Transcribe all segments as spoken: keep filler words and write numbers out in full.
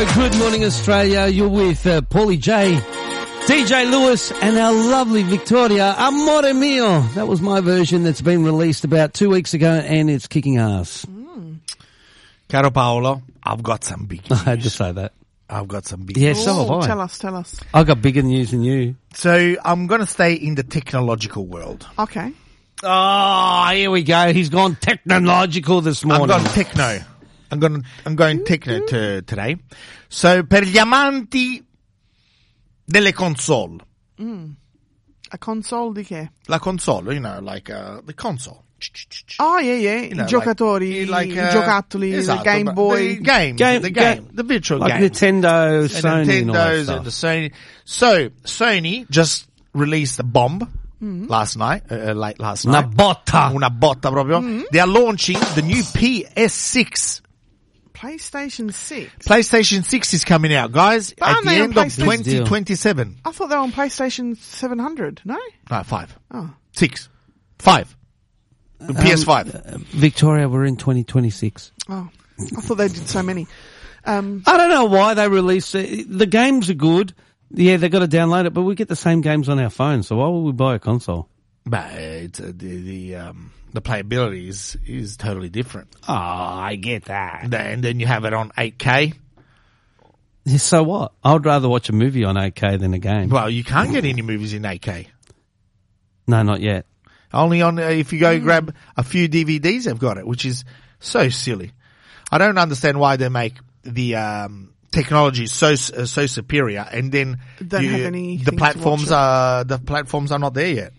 Good morning, Australia. You're with uh, Paulie J, D J Lewis, and our lovely Victoria. Amore mio. That was my version that's been released about two weeks ago, and it's kicking ass. Mm. Caro Paolo, I've got some big news. I had to say that. I've got some big Yeah, news. so have I. Tell us, tell us. I've got bigger news than you. So I'm going to stay in the technological world. Okay. Oh, here we go. He's gone technological this morning. I've gone techno. I'm going, I'm going techno to, today. So, per gli amanti delle console. Mm. A console di che? La console, you know, like uh, the console. Oh, yeah, yeah. You know, I giocatori, like, like, uh, i giocattoli, esatto, the Game Boy. The game, Game- the game, game- the virtual like game. Nintendo, And Sony, and all that Nintendo's stuff. and the Sony. So, Sony just released a bomb Mm-hmm. last night, uh, late last Una night. botta. Una botta proprio. Mm-hmm. They are launching the new P S six. PlayStation six. PlayStation six is coming out, guys, But at aren't the they on end of PlayStation? twenty twenty-seven. I thought they were on PlayStation seven hundred, no? No, five. Oh. Six. Five. The P S five. Uh, Victoria, we're in twenty twenty-six. Oh. I thought they did so many. Um, I don't know why they released it. The games are good. Yeah, they've got to download it, but we get the same games on our phone, so why would we buy a console? But it's, uh, the, the, um, the playability is, is totally different. Oh, I get that. And then you have it on eight K. Yeah, so what? I would rather watch a movie on eight K than a game. Well, you can't get any movies in eight K. No, not yet. Only on, uh, if you go grab a few D V Ds, they've got it, which is so silly. I don't understand why they make the, um, technology so, uh, so superior and then Don't you- have anything the to platforms watch it. are, the platforms are not there yet.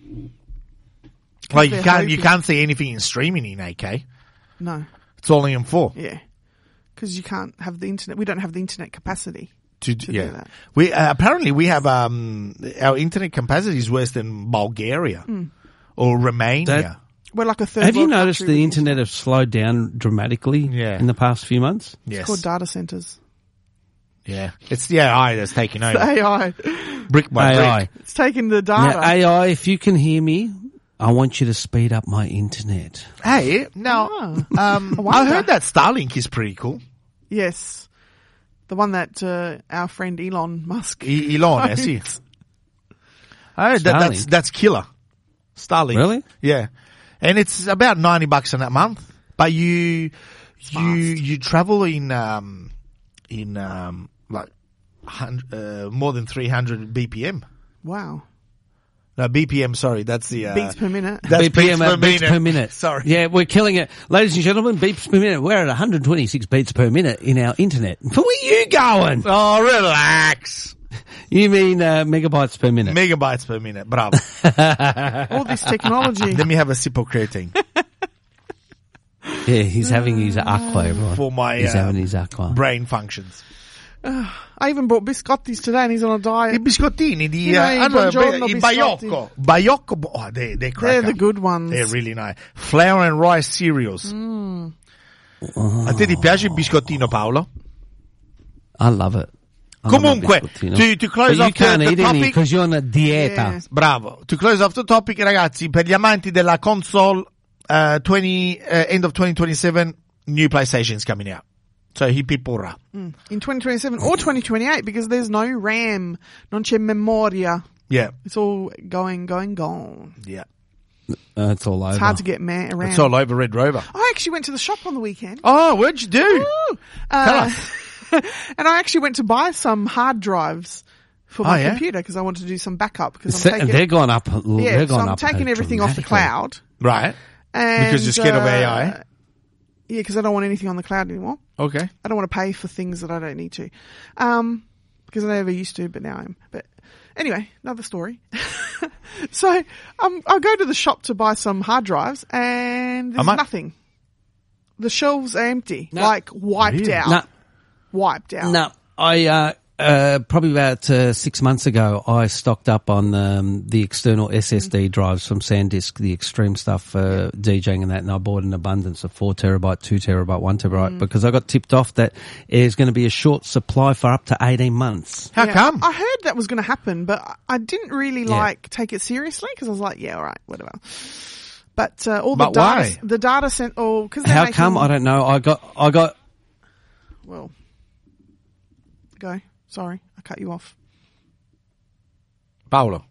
Like you they're can't, you hoping- can't see anything in streaming in eight K. no. It's all in four. Yeah. Because you can't have the internet. We don't have the internet capacity. To, to yeah. do that. We, uh, apparently we have, um, our internet capacity is worse than Bulgaria or Romania. That- We're like a third Have you world noticed country the with internet has slowed down dramatically Yeah. in the past few months? yes. It's called data centers. Yeah. It's the A I that's taking over. The A I. Brick by A I. brick. It's taking the data. Now, A I, if you can hear me, I want you to speed up my internet. Hey, now, Ah. um, I I wonder. heard that Starlink is pretty cool. Yes. The one that uh, our friend Elon Musk. E- Elon, I see. I heard that, that's, Starlink? that's killer. Starlink. Really? Yeah. And it's about ninety bucks in a month, but you, you, fast. you travel in, um, in, um, like, hun- uh, more than three hundred B P M. Wow. No, B P M, sorry, that's the, uh, Beats per minute. that's B P M, beats per uh, beats minute. per minute. Sorry. Yeah, we're killing it. Ladies and gentlemen, beeps per minute. We're at one hundred twenty-six beats per minute in our internet. Where you going? Oh, relax. You mean uh, megabytes per minute? Megabytes per minute. Bravo. All this technology. Let me have a sip of creatine. Yeah, he's having his aqua, everyone. For my, he's uh, having his aqua. Brain functions. I even bought biscottis today and he's on a I diet. biscottini di You know, uh, i allora, buongiorno i biscotti. Baiocco. Baiocco, bo- oh, they, they crack They're the up. good ones. They're really nice. Flour and rice cereals. Mm. A te ti piace il biscottino, Paolo? I love it. I love Comunque, my biscottino. to, to close But you off the, can't the eat any topic, because you're on a dieta. Yes. bravo. To close off the topic, ragazzi, per gli amanti della console, uh, twenty, uh, end of twenty twenty-seven, new PlayStation's coming out. So hip hip hurrah. In twenty twenty-seven or twenty twenty-eight because there's no RAM. Non c'è memoria. Yeah. It's all going, going, gone. Yeah. Uh, it's all over. It's hard to get ma- RAM. It's all over Red Rover. I actually went to the shop on the weekend. Oh, what'd you do? Woo! Tell Uh, and I actually went to buy some hard drives for my Oh, yeah? computer because I wanted to do some backup because So- I'm taking they're gone up. yeah, they're so gone I'm up taking everything off the dramatically. cloud. Right. And, Because you're scared of uh, A I? Yeah, because I don't want anything on the cloud anymore. Okay. I don't want to pay for things that I don't need to. Um, because I never used to, but now I'm. But anyway, another story. So um, I go to the shop to buy some hard drives and there's How much? nothing. The shelves are empty, No. like wiped Really? out. No, Wiped out. no. I uh, uh, probably about uh, six months ago, I stocked up on um, the external S S D drives from SanDisk, the extreme stuff for DJing and that, and I bought an abundance of four terabyte, two terabyte, one terabyte because I got tipped off that there's going to be a short supply for up to eighteen months. How Yeah. come? I heard that was going to happen, but I- I didn't really Yeah. like take it seriously because I was like, yeah, all right, whatever. But uh, all But the data, why? the data center, oh, because How come? I don't know. I got, I got. Well, Go. Sorry, I cut you off. Paolo.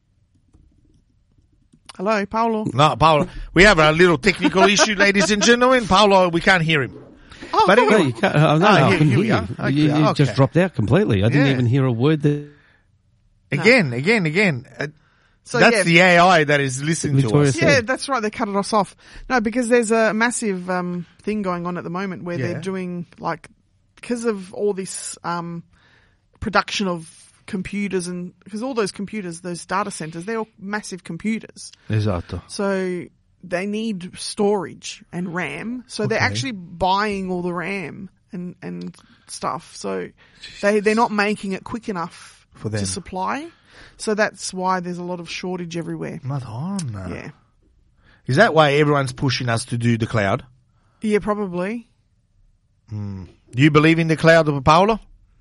Hello, Paolo. No, Paolo. We have a little technical issue, ladies and gentlemen. Paolo, we can't hear him. Oh, But no, anyway- No, you can't. Oh, no, Ah, no, I here- couldn't here we hear are. you. Okay, You, you okay. just dropped out completely. I didn't Yeah. even hear a word that Again, again, again. Uh, So, that's yeah. the A I that is listening Victoria to us. said. Yeah, that's right. They cut us off. No, because there's a massive um, thing going on at the moment where Yeah. they're doing like because of all this um, production of computers and because all those computers, those data centers, they're all massive computers. Esatto. So they need storage and RAM. So they're Okay. actually buying all the RAM and, and stuff. So they, they're not making it quick enough For them. to supply. So that's why there's a lot of shortage everywhere. Madonna. Yeah. Is that why everyone's pushing us to do the cloud? Yeah, probably. Do you believe in the cloud, Paolo?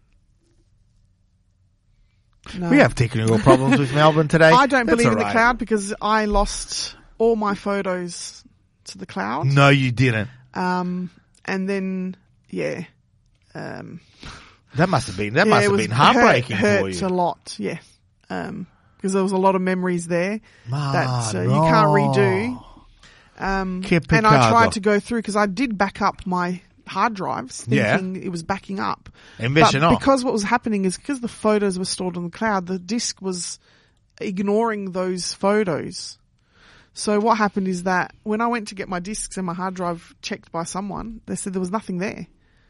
No. We have technical problems with Melbourne today. I don't That's believe in all the right. cloud because I lost all my photos to the cloud. No, you didn't. Um, and then, yeah. Um, That must have been that yeah, must it have was been heartbreaking hurt, for hurts you. a lot, yeah. Um, because there was a lot of memories there that uh, you no. can't redo. Um, Che and I peccato. tried to go through because I did back up my hard drives Yeah. thinking it was backing up. Invece but no. because what was happening is because the photos were stored on the cloud, the disk was ignoring those photos. So what happened is that when I went to get my disks and my hard drive checked by someone, they said there was nothing there.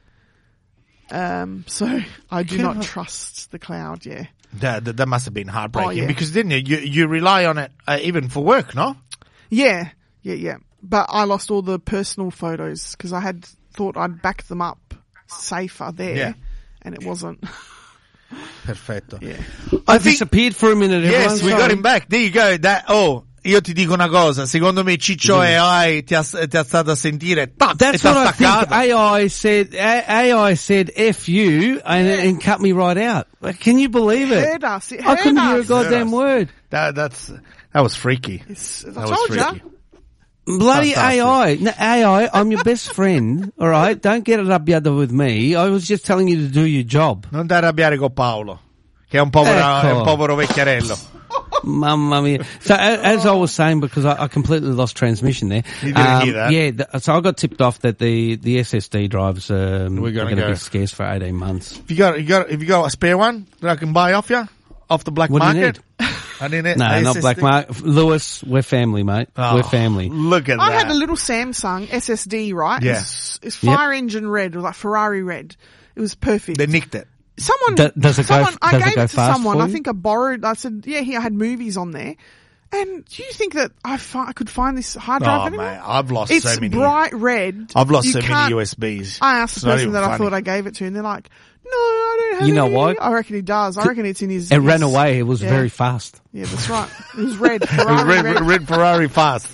Um, so I do not trust the cloud, yeah. That, that, that must have been heartbreaking Oh, yeah. because didn't you? You, you rely on it uh, even for work, no? Yeah, yeah, yeah. But I lost all the personal photos because I had thought I'd back them up safer there, Yeah. and it wasn't. Perfetto. Yeah. I I think disappeared for a minute. yes, everyone, we got sorry. him back. There you go. That oh, io ti dico una cosa. Secondo me Ciccio A I ti ha, ti ha stato a sentire. Tac, That's e t'ha what I think. staccato. A I said, A- AI said F you and, and cut me right out. Like, can you believe it? Heard us. It I heard couldn't hear a us. goddamn us. word. That that's that was freaky. It's, I That was told freaky. you. Bloody Fantastic. A I. No, A I, I'm your best friend, alright? Don't get it up the other with me. I was just telling you to do your job. Non ti arrabbiare con Paolo, che è un povero, Ecco. è un povero vecchiarello. Mamma mia. So a- as I was saying, because I, I completely lost transmission there. You didn't hear that? Yeah, th- so I got tipped off that the, the S S D drives um, We're are gonna going to go. be scarce for eighteen months. If you got, you got, if you got a spare one that I can buy off you, off the black What do you market. I need it. No, S S not D. Black Mark. Lewis, we're family, mate. Oh, We're family. Look at I that. had a little Samsung S S D, right? Yeah. It's, it's fire engine red, or like Ferrari red. It was perfect. They nicked it. Someone, Do- does it go someone, f- I does it gave go it to fast someone. for I you? think I borrowed. I said, yeah, here I had movies on there. And do you think that I, fi- I could find this hard drive Oh anymore? mate, I've lost It's so many. bright red. I've lost You so many can't- U S Bs. I asked It's the not person even that I funny. thought I gave it to, and they're like, "No, I don't have You know any." why? I reckon he does. I reckon it's in his. It ran his- away. It was yeah. very fast. Yeah, that's right. It was red. It was Ferrari red, red. red Ferrari fast.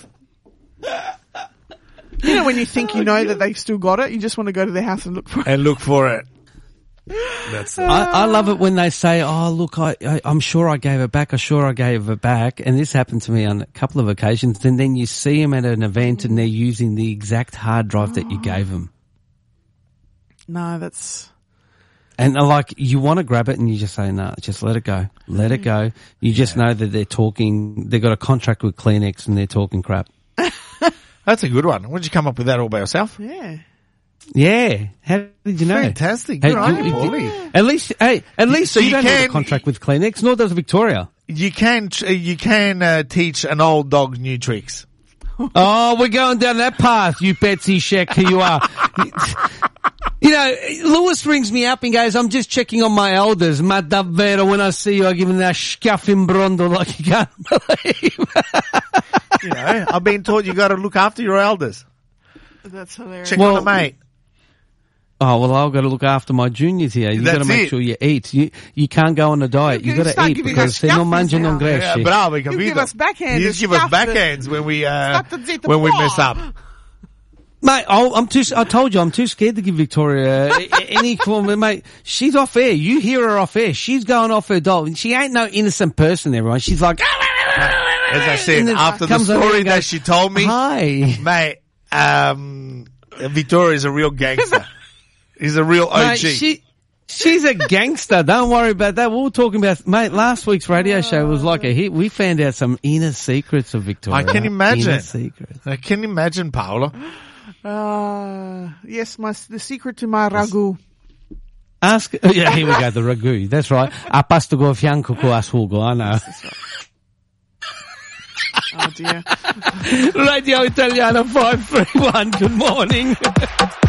You know when you think you know that they've still got it, you just want to go to their house and look for it. And look for it. That's it. I, I love it when they say, "Oh, look, I, I, I'm sure I gave it back. I'm sure I gave it back." And this happened to me on a couple of occasions. And then you see them at an event, and they're using the exact hard drive that you gave them. No, that's And uh, like, you want to grab it, and you just say, "No, just let it go, let it go." You just know that they're talking. They've got a contract with Kleenex, and they're talking crap. That's a good one. When did you come up with that all by yourself? yeah. Yeah, how did you know? Fantastic. Hey, Good on you- you, you- Paulie. At least, hey, at least so you, you don't have can- a contract with Kleenex, nor does Victoria. You can you can uh, teach an old dog new tricks. Oh, we're going down that path, you Betsy Sheck, who you are. You know, Lewis rings me up and goes, "I'm just checking on my elders. Ma davvero, when I see you, I give them that scaffing brondo like you can't believe." You know, I've been taught you got to look after your elders. That's hilarious. Check Well, on the mate. Oh, well, I've got to look after my juniors here. You got to That's make it. sure you eat. You you can't go on a diet. You You got start to eat giving because us se non scaffers mangi non now. Yeah, cresci. bravo, hai You capito? give us backhanders, You just give us stuff that- backhands when we uh, Stuff that's it, the when we bar. mess up. Mate, I'll, I'm too. I told you, I'm too scared to give Victoria uh, any form of mate. She's off air. You hear her off air. She's going off her doll. She ain't no innocent person. Everyone. She's like, As I said, And then after the comes over story and that goes, she told me, "Hi, mate, um, Victoria is a real gangster. He's a real O G. mate." She She's a gangster. Don't worry about that. We were talking about, mate, last week's radio show was like a hit. We found out some inner secrets of Victoria. I can imagine. Inner secrets. I can imagine, Paolo. Uh, yes, my, the secret to my ragu. Ask, yeah, here we go, the ragu. That's right. A pastogo fianco co ashugo, I know. Oh dear. Radio Italiano five three one, good morning.